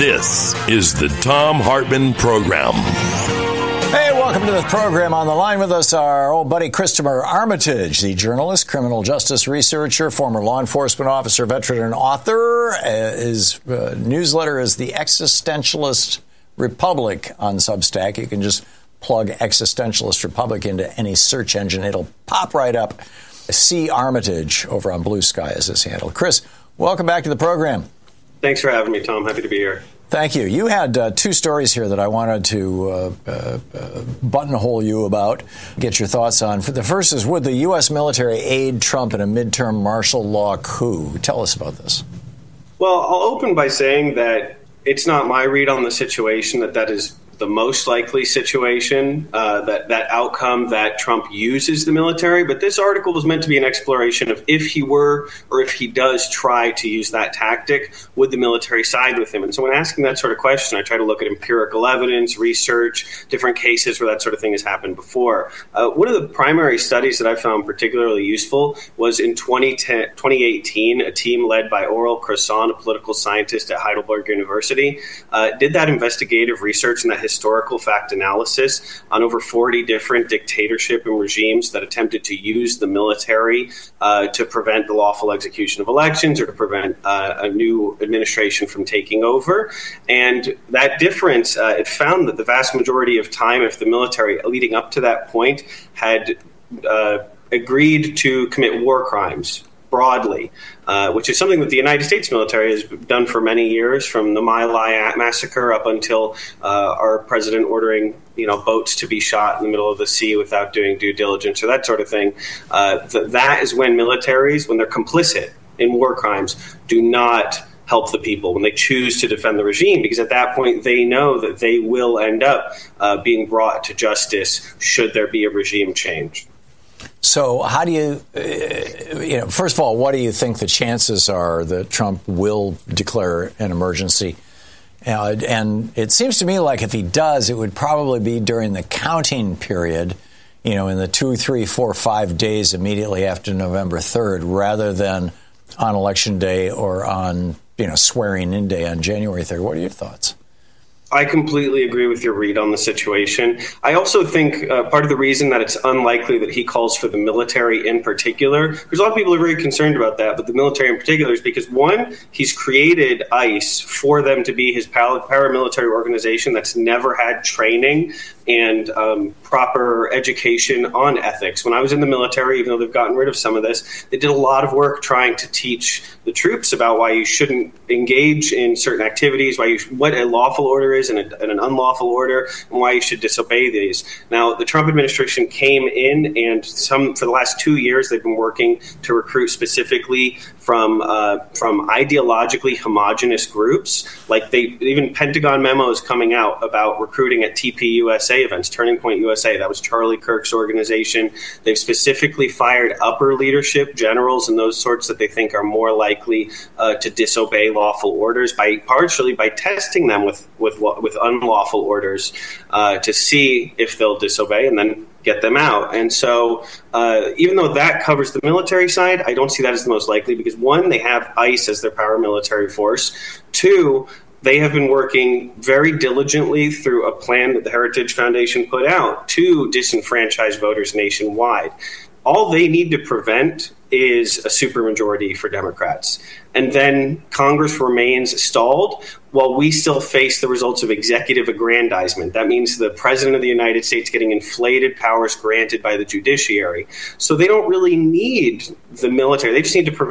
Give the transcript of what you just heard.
This is the Thom Hartmann Program. Hey, welcome to the program. On the line with us, our old buddy Christopher Armitage, the journalist, criminal justice researcher, former law enforcement officer, veteran, and author. His newsletter is The Existentialist Republic on Substack. You can just plug Existentialist Republic into any search engine. It'll pop right up. C. Armitage over on Blue Sky is his handle. Chris, welcome back to the program. Thanks for having me, Tom. Happy to be here. Thank you. You had two stories here that I wanted to buttonhole you about, get your thoughts on. The first is, would the U.S. military aid Trump in a midterm martial law coup? Tell us about this. Well, I'll open by saying that it's not my read on the situation that is the most likely situation, that outcome that Trump uses the military. But this article was meant to be an exploration of if he were or if he does try to use that tactic, would the military side with him? And so when asking that sort of question, I try to look at empirical evidence, research, different cases where that sort of thing has happened before. One of the primary studies that I found particularly useful was in 2018, a team led by Aurel Crasson, a political scientist at Heidelberg University, did that investigative research and that historical fact analysis on over 40 different dictatorship and regimes that attempted to use the military to prevent the lawful execution of elections or to prevent a new administration from taking over. And that difference, it found that the vast majority of time, if the military leading up to that point had agreed to commit war crimes broadly, which is something that the United States military has done for many years, from the My Lai massacre up until our president ordering boats to be shot in the middle of the sea without doing due diligence or that sort of thing. That is when militaries, when they're complicit in war crimes, do not help the people when they choose to defend the regime, because at that point they know that they will end up being brought to justice should there be a regime change. So how do you, first of all, what do you think the chances are that Trump will declare an emergency? And it seems to me like if he does, it would probably be during the counting period, in the 2, 3, 4, 5 days immediately after November 3rd, rather than on Election Day or on, swearing in day on January 3rd. What are your thoughts? I completely agree with your read on the situation. I also think part of the reason that it's unlikely that he calls for the military in particular, because a lot of people are very concerned about that, but the military in particular is because, one, he's created ICE for them to be his paramilitary organization that's never had training and proper education on ethics. When I was in the military, even though they've gotten rid of some of this, they did a lot of work trying to teach the troops about why you shouldn't engage in certain activities, what a lawful order is and an unlawful order, and why you should disobey these. Now, the Trump administration came in, and for the last 2 years, they've been working to recruit specifically from ideologically homogenous groups. Like even Pentagon memos coming out about recruiting at TPUSA events, Turning Point USA. That was Charlie Kirk's organization. They've specifically fired upper leadership, generals, and those sorts that they think are more likely to disobey lawful orders partially by testing them with unlawful orders to see if they'll disobey and then get them out. And so even though that covers the military side, I don't see that as the most likely because, one, they have ICE as their paramilitary force. Two, they have been working very diligently through a plan that the Heritage Foundation put out to disenfranchise voters nationwide. All they need to prevent is a supermajority for Democrats. And then Congress remains stalled while we still face the results of executive aggrandizement. That means the president of the United States getting inflated powers granted by the judiciary. So they don't really need the military. They just need to prevent